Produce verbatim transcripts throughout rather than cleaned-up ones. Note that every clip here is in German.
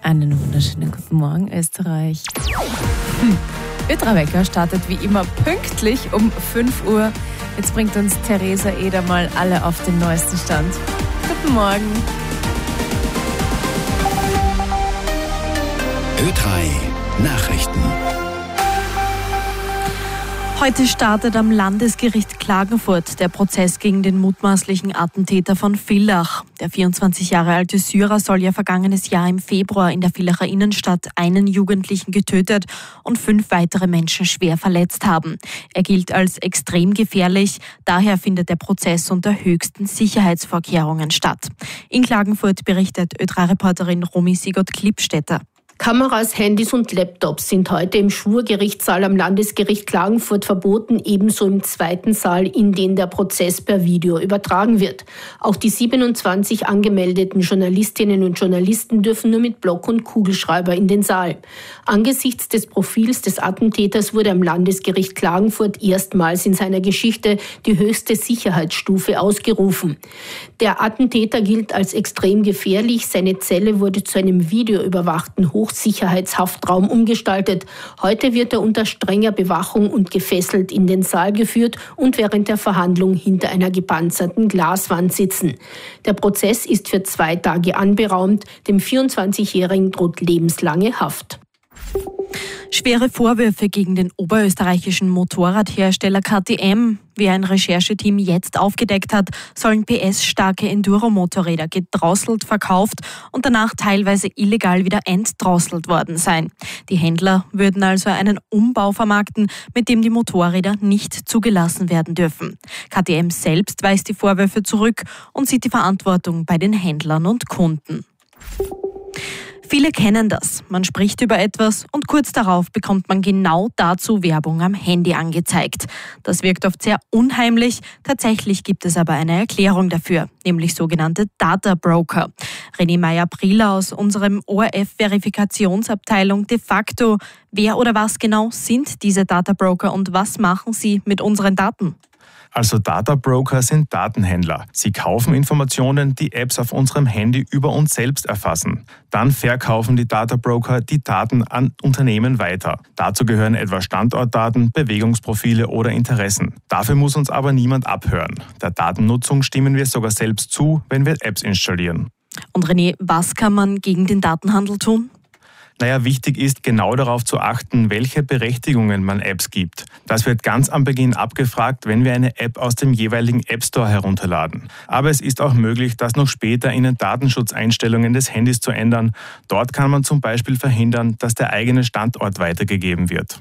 Einen wunderschönen guten Morgen, Österreich. Hm. Ö-drei-Wecker startet wie immer pünktlich um fünf Uhr. Jetzt bringt uns Theresa Eder mal alle auf den neuesten Stand. Guten Morgen. Ö drei Nachrichten. Heute startet am Landesgericht Klagenfurt der Prozess gegen den mutmaßlichen Attentäter von Villach. Der vierundzwanzig Jahre alte Syrer soll ja vergangenes Jahr im Februar in der Villacher Innenstadt einen Jugendlichen getötet und fünf weitere Menschen schwer verletzt haben. Er gilt als extrem gefährlich, daher findet der Prozess unter höchsten Sicherheitsvorkehrungen statt. In Klagenfurt berichtet Ö drei Reporterin Romy Sigurd-Klippstätter. Kameras, Handys und Laptops sind heute im Schwurgerichtssaal am Landesgericht Klagenfurt verboten, ebenso im zweiten Saal, in den der Prozess per Video übertragen wird. Auch die siebenundzwanzig angemeldeten Journalistinnen und Journalisten dürfen nur mit Block und Kugelschreiber in den Saal. Angesichts des Profils des Attentäters wurde am Landesgericht Klagenfurt erstmals in seiner Geschichte die höchste Sicherheitsstufe ausgerufen. Der Attentäter gilt als extrem gefährlich. Seine Zelle wurde zu einem videoüberwachten Hochsicherheitshaftraum umgestaltet. Heute wird er unter strenger Bewachung und gefesselt in den Saal geführt und während der Verhandlung hinter einer gepanzerten Glaswand sitzen. Der Prozess ist für zwei Tage anberaumt. Dem vierundzwanzigjährigen droht lebenslange Haft. Schwere Vorwürfe gegen den oberösterreichischen Motorradhersteller K T M. Wie ein Rechercheteam jetzt aufgedeckt hat, sollen P S-starke Enduro-Motorräder gedrosselt, verkauft und danach teilweise illegal wieder entdrosselt worden sein. Die Händler würden also einen Umbau vermarkten, mit dem die Motorräder nicht zugelassen werden dürfen. K T M selbst weist die Vorwürfe zurück und sieht die Verantwortung bei den Händlern und Kunden. Viele kennen das. Man spricht über etwas und kurz darauf bekommt man genau dazu Werbung am Handy angezeigt. Das wirkt oft sehr unheimlich. Tatsächlich gibt es aber eine Erklärung dafür, nämlich sogenannte Data Broker. René Meyer-Prieler aus unserem O R F-Verifikationsabteilung de facto. Wer oder was genau sind diese Data Broker und was machen sie mit unseren Daten? Also Data Broker sind Datenhändler. Sie kaufen Informationen, die Apps auf unserem Handy über uns selbst erfassen. Dann verkaufen die Data Broker die Daten an Unternehmen weiter. Dazu gehören etwa Standortdaten, Bewegungsprofile oder Interessen. Dafür muss uns aber niemand abhören. Der Datennutzung stimmen wir sogar selbst zu, wenn wir Apps installieren. Und René, was kann man gegen den Datenhandel tun? Naja, wichtig ist, genau darauf zu achten, welche Berechtigungen man Apps gibt. Das wird ganz am Beginn abgefragt, wenn wir eine App aus dem jeweiligen App Store herunterladen. Aber es ist auch möglich, das noch später in den Datenschutzeinstellungen des Handys zu ändern. Dort kann man zum Beispiel verhindern, dass der eigene Standort weitergegeben wird.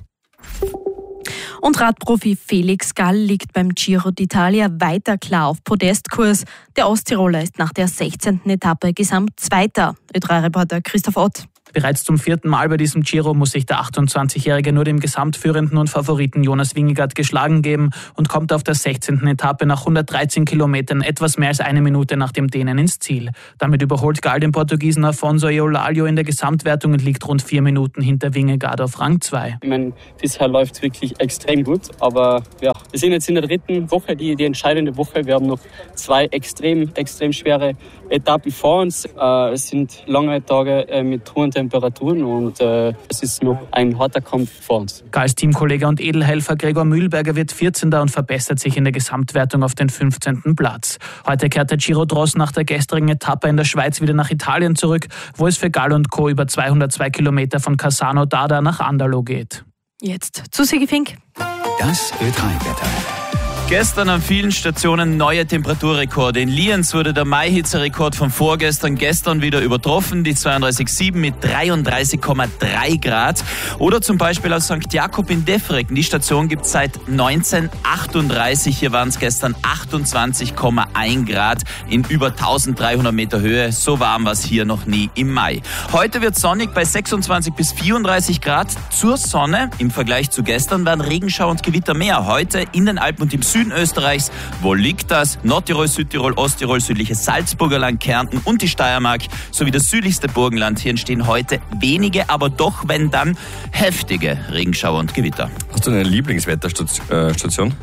Und Radprofi Felix Gall liegt beim Giro d'Italia weiter klar auf Podestkurs. Der Osttiroler ist nach der sechzehnten Etappe Gesamtzweiter. Ö drei Reporter Christoph Ott. Bereits zum vierten Mal bei diesem Giro muss sich der achtundzwanzigjährige nur dem Gesamtführenden und Favoriten Jonas Vingegaard geschlagen geben und kommt auf der sechzehnten Etappe nach hundertdreizehn Kilometern etwas mehr als eine Minute nach dem Dänen ins Ziel. Damit überholt Gall den Portugiesen Afonso Eolalio in der Gesamtwertung und liegt rund vier Minuten hinter Vingegaard auf Rang zwei. Ich meine, bisher läuft es wirklich extrem gut, aber ja, wir sind jetzt in der dritten Woche, die, die entscheidende Woche. Wir haben noch zwei extrem, extrem schwere Etappen vor uns. Äh, es sind lange Tage äh, mit hohen Temperaturen und äh, es ist noch ein harter Kampf vor uns. Galls Teamkollege und Edelhelfer Gregor Mühlberger wird vierzehnter und verbessert sich in der Gesamtwertung auf den fünfzehnten Platz. Heute kehrt der Giro Dross nach der gestrigen Etappe in der Schweiz wieder nach Italien zurück, wo es für Gall und Co. über zweihundertzwei Kilometer von Cassano d'Adda nach Anderlo geht. Jetzt zu Sigi Fink. Das Ö drei Wetter. Gestern an vielen Stationen neue Temperaturrekorde. In Lienz wurde der Mai-Hitzerekord von vorgestern gestern wieder übertroffen, die zweiunddreißig Komma sieben mit dreiunddreißig Komma drei Grad. Oder zum Beispiel aus Sankt Jakob in Defregen. Die Station gibt es seit neunzehnhundertachtunddreißig. Hier waren es gestern achtundzwanzig Komma eins Grad in über eintausenddreihundert Meter Höhe. So warm war es hier noch nie im Mai. Heute wird sonnig bei sechsundzwanzig bis vierunddreißig Grad. Zur Sonne im Vergleich zu gestern werden Regenschauer und Gewitter mehr. Heute in den Alpen und im Süden Österreichs. Wo liegt das? Nordtirol, Südtirol, Osttirol, südliches Salzburgerland, Kärnten und die Steiermark sowie das südlichste Burgenland. Hier entstehen heute wenige, aber doch, wenn dann, heftige Regenschauer und Gewitter. Hast du eine Lieblingswetterstation?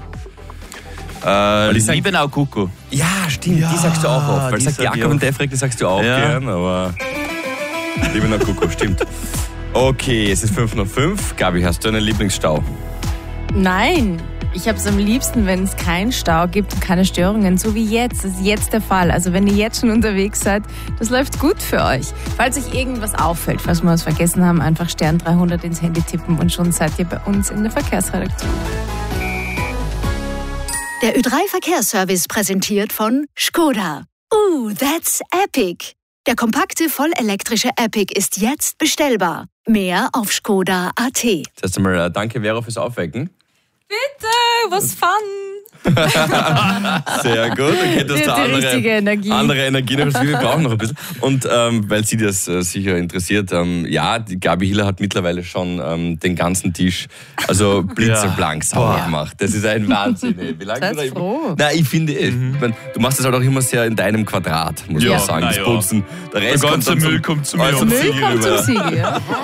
Äh, Liebenau Kuckuck. Ja, stimmt, ja, die sagst du auch oft. Weil sagt Jakob und Defreg, die sagst du auch ja. gern, aber... Liebe Nakuko, stimmt. Okay, es ist fünf nach fünf. Gabi, hast du einen Lieblingsstau? Nein, ich habe es am liebsten, wenn es keinen Stau gibt und keine Störungen, so wie jetzt. Das ist jetzt der Fall. Also wenn ihr jetzt schon unterwegs seid, das läuft gut für euch. Falls euch irgendwas auffällt, falls wir was vergessen haben, einfach Stern dreihundert ins Handy tippen und schon seid ihr bei uns in der Verkehrsredaktion. Der Ö drei Verkehrsservice präsentiert von Skoda. Uh, that's epic. Der kompakte, vollelektrische Epic ist jetzt bestellbar. Mehr auf skoda punkt at. Das heißt einmal, äh, danke Vera fürs Aufwecken. Bitte, was fun! Sehr gut, okay, das ist Die andere, richtige Energie. andere Energie, noch, wir brauchen noch ein bisschen. Und ähm, weil Sie das äh, sicher interessiert, ähm, ja, die Gabi Hiller hat mittlerweile schon ähm, den ganzen Tisch also blitzeblank sauber Boah. gemacht. Das ist ein Wahnsinn. Ey. Wie lange Seid froh. Nein, ich finde, mhm. ich mein, du machst das halt auch immer sehr in deinem Quadrat, muss Ja, ich sagen. na Das ja. Putzen. Der Rest Der ganze kommt dann Müll zum, kommt zu mir. also Müll Siegel Müll kommt rüber. zum Siegel, ja.